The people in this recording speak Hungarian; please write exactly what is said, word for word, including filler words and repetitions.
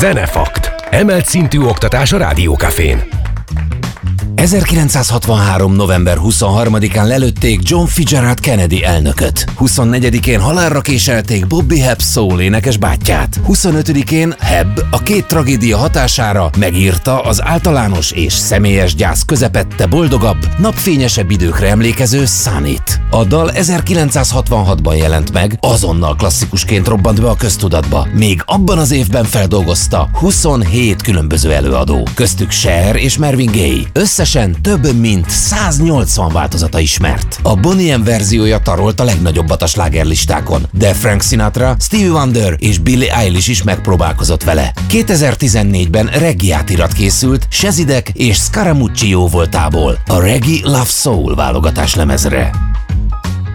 Zenefakt. Emelt szintű oktatás a Rádiókafén. ezerkilencszázhatvanhárom. november huszonharmadikán lelőtték John Fitzgerald Kennedy elnököt. huszonnegyedikén halálra késelték Bobby Hebb soul énekes bátyját. huszonötödikén Hebb a két tragédia hatására megírta az általános és személyes gyász közepette boldogabb, napfényesebb időkre emlékező Sunnyt. A dal ezerkilencszázhatvanhatban jelent meg, azonnal klasszikusként robbant be a köztudatba. Még abban az évben feldolgozta huszonhét különböző előadó, köztük Cher és Marvin Gaye. Összesen több mint száznyolcvan változata ismert. A Boney M verziója tarolt a legnagyobbat a slágerlistákon, de Frank Sinatra, Stevie Wonder és Billie Eilish is megpróbálkozott vele. kétezer-tizennégyben reggae átirat készült Shazidek és Scaramucci jóvoltából a Reggae Love Soul válogatás lemezre.